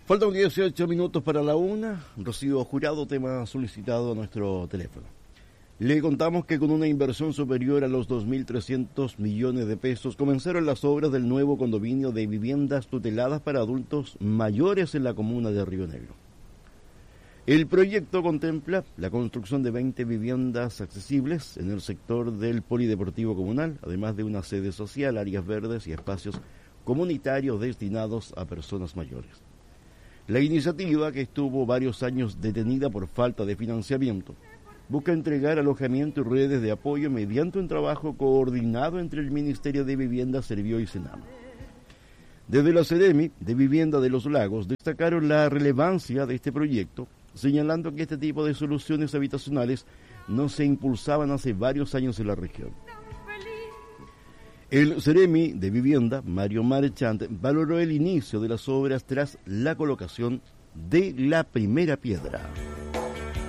Faltan 18 minutos para la una. Rocío Jurado, tema solicitado a nuestro teléfono. Le contamos que con una inversión superior a los 2.300 millones de pesos comenzaron las obras del nuevo condominio de viviendas tuteladas para adultos mayores en la comuna de Río Negro. El proyecto contempla la construcción de 20 viviendas accesibles en el sector del polideportivo comunal, además de una sede social, áreas verdes y espacios comunitarios destinados a personas mayores. La iniciativa, que estuvo varios años detenida por falta de financiamiento, busca entregar alojamiento y redes de apoyo mediante un trabajo coordinado entre el Ministerio de Vivienda, Servio y Senam. Desde la Seremi de Vivienda de los Lagos destacaron la relevancia de este proyecto, señalando que este tipo de soluciones habitacionales no se impulsaban hace varios años en la región. El Seremi de Vivienda, Mario Marchant, valoró el inicio de las obras tras la colocación de la primera piedra.